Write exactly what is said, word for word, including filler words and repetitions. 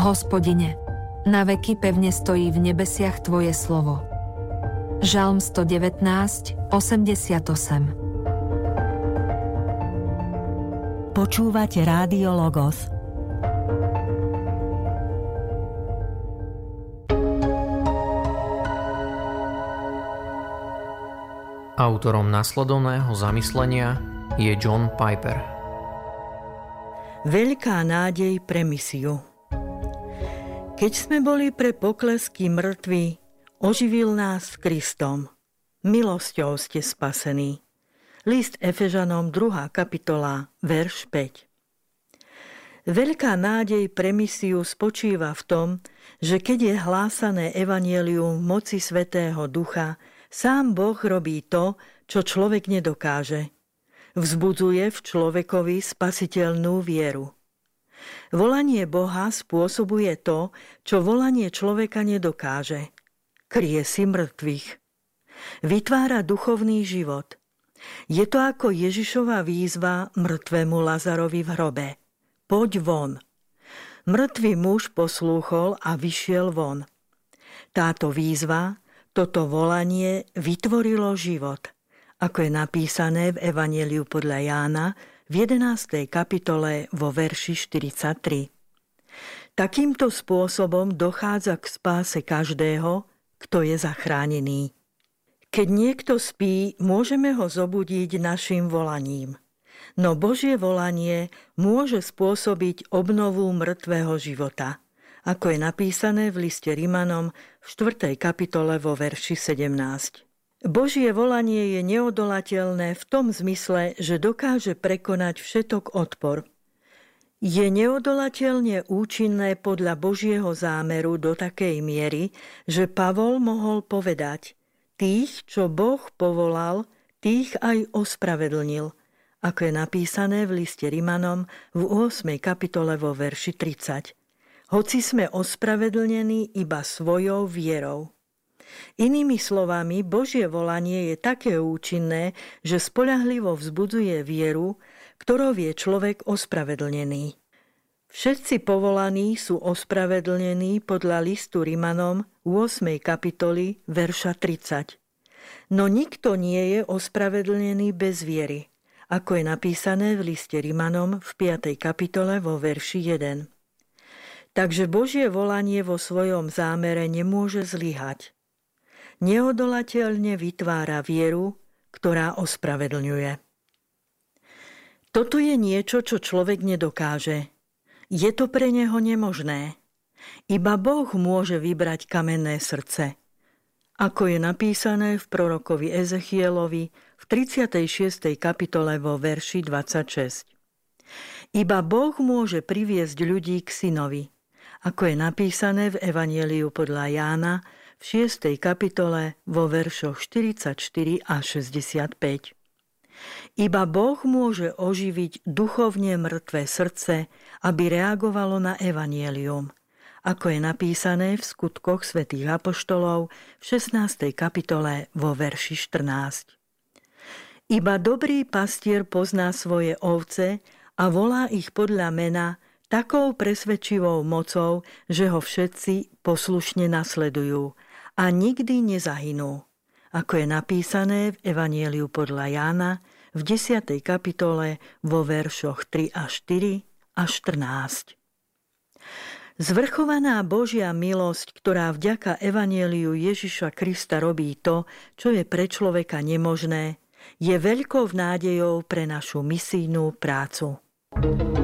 Hospodine, na veky pevne stojí v nebesiach Tvoje slovo. Žalm sto devätnásť, osemdesiatosem. Počúvate Rádio Logos. Autorom nasledovného zamyslenia je John Piper. Veľká nádej pre misiu. Keď sme boli pre poklesky mŕtvi, oživil nás Kristom. Milosťou ste spasení. List Efežanom druhá kapitola, verš päť. Veľká nádej pre misiu spočíva v tom, že keď je hlásané evanjelium v moci Svätého Ducha, sám Boh robí to, čo človek nedokáže. Vzbudzuje v človekovi spasiteľnú vieru. Volanie Boha spôsobuje to, čo volanie človeka nedokáže. Krie si mŕtvych. Vytvára duchovný život. Je to ako Ježišova výzva mŕtvemu Lazarovi v hrobe. Poď von. Mŕtvý muž poslúchol a vyšiel von. Táto výzva, toto volanie vytvorilo život, ako je napísané v Evanjeliu podľa Jána v jedenástej kapitole vo verši štyridsaťtri. Takýmto spôsobom dochádza k spáse každého, kto je zachránený. Keď niekto spí, môžeme ho zobudiť našim volaním. No Božie volanie môže spôsobiť obnovu mŕtvého života, ako je napísané v liste Rimanom v štvrtej kapitole vo verši sedemnásť. Božie volanie je neodolateľné v tom zmysle, že dokáže prekonať všetok odpor. Je neodolateľne účinné podľa Božieho zámeru do takej miery, že Pavol mohol povedať: tých, čo Boh povolal, tých aj ospravedlnil, ako je napísané v liste Rimanom v ôsmej kapitole vo verši tridsať. Hoci sme ospravedlnení iba svojou vierou. Inými slovami, Božie volanie je také účinné, že spoľahlivo vzbudzuje vieru, ktorou je človek ospravedlnený. Všetci povolaní sú ospravedlnení podľa listu Rimanom ôsmej kapitoly verša tridsať. No nikto nie je ospravedlnený bez viery, ako je napísané v liste Rimanom v piatej kapitole vo verši jeden. Takže Božie volanie vo svojom zámere nemôže zlyhať. Neodolateľne vytvára vieru, ktorá ospravedlňuje. Toto je niečo, čo človek nedokáže. Je to pre neho nemožné. Iba Boh môže vybrať kamenné srdce. Ako je napísané v prorokovi Ezechielovi v tridsiatej šiestej kapitole vo verši dvadsaťšesť. Iba Boh môže priviesť ľudí k synovi, ako je napísané v Evanjeliu podľa Jána v šiestej kapitole vo veršoch štyridsaťštyri a šesťdesiatpäť. Iba Boh môže oživiť duchovne mŕtve srdce, aby reagovalo na evanjelium, ako je napísané v Skutkoch svätých apoštolov v šestnástej kapitole vo verši štrnásť. Iba dobrý pastier pozná svoje ovce a volá ich podľa mena takou presvedčivou mocou, že ho všetci poslušne nasledujú a nikdy nezahynú, ako je napísané v Evanjeliu podľa Jána v desiatej kapitole vo veršoch tri a štyri a štrnásť. Zvrchovaná Božia milosť, ktorá vďaka Evanjeliu Ježiša Krista robí to, čo je pre človeka nemožné, je veľkou nádejou pre našu misijnú prácu.